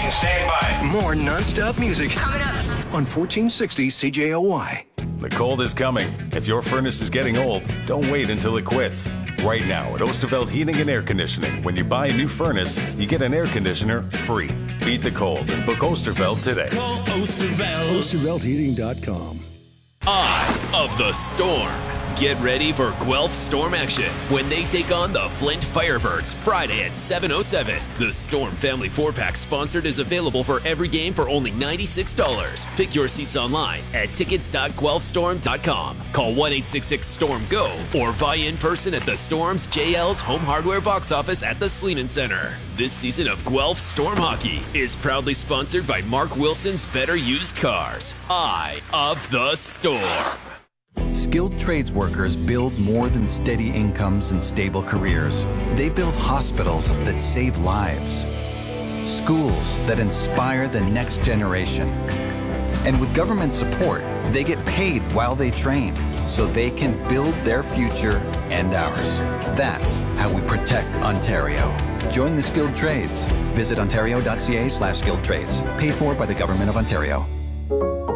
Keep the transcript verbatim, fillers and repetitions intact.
station, stand by. More non-stop music. Coming up on fourteen sixty C J O Y. The cold is coming. If your furnace is getting old, don't wait until it quits. Right now at Oosterveld Heating and Air Conditioning, when you buy a new furnace, you get an air conditioner free. Beat the cold and book Oosterveld today. Call Oosterveld. Oosterveld Heating dot com. Eye of the Storm. Get ready for Guelph Storm action when they take on the Flint Firebirds Friday at seven oh seven. The Storm Family four pack sponsored is available for every game for only ninety-six dollars. Pick your seats online at tickets dot guelph storm dot com. Call one eight six six storm go or buy in person at the Storm's J L's Home Hardware box office at the Sleeman Center. This season of Guelph Storm Hockey is proudly sponsored by Mark Wilson's Better Used Cars. Eye of the Storm. Skilled trades workers build more than steady incomes and stable careers. They build hospitals that save lives, schools that inspire the next generation. And with government support, they get paid while they train, so they can build their future and ours. That's how we protect Ontario. Join the skilled trades. Visit ontario dot c a slash skilled trades. Paid for by the Government of Ontario.